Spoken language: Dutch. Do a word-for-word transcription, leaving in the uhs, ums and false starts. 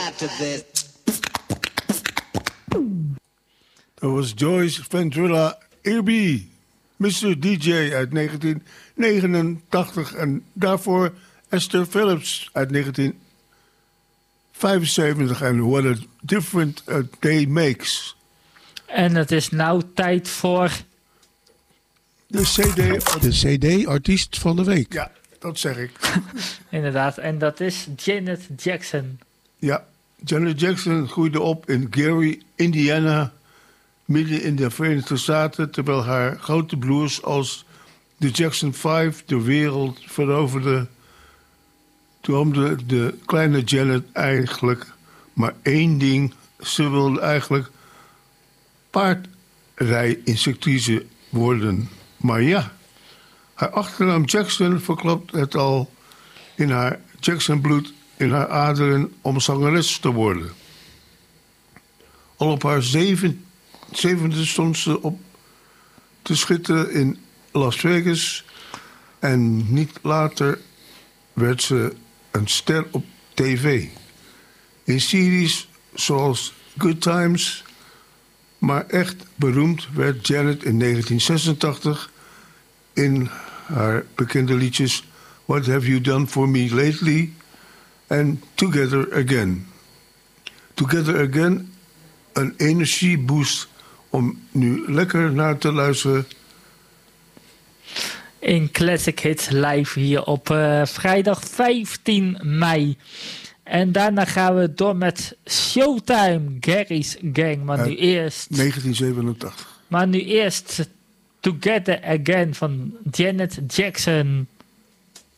after this. Dat was Joyce Ventrilla Irby, mister D J uit negentien negenentachtig. En daarvoor Esther Phillips uit negentien vijfenzeventig. En What a Difference a Day Makes. En het is nou tijd voor... De C D... De C D-artiest van de week. Ja, dat zeg ik. Inderdaad, en dat is Janet Jackson. Ja, Janet Jackson groeide op in Gary, Indiana, midden in de Verenigde Staten, terwijl haar grote broers als de Jackson vijf de wereld veroverden. Droomde de kleine Janet eigenlijk maar één ding. Ze wilde eigenlijk paardrijinstructrice worden. Maar ja, haar achternaam Jackson verklapt het al in haar Jackson-bloed in haar aderen om zangeres te worden. Al op haar zeven, zevende stond ze op te schitteren in Las Vegas. En niet later werd ze een ster op tv. In series zoals Good Times. Maar echt beroemd werd Janet in negentien zesentachtig... in haar bekende liedjes What Have You Done For Me Lately en Together Again. Together Again, een energieboost om nu lekker naar te luisteren. In Classic Hits live hier op uh, vrijdag vijftien mei. En daarna gaan we door met Showtime, Gary's Gang. Maar nu eerst... negentien zevenentachtig. Maar nu eerst Together Again van Janet Jackson.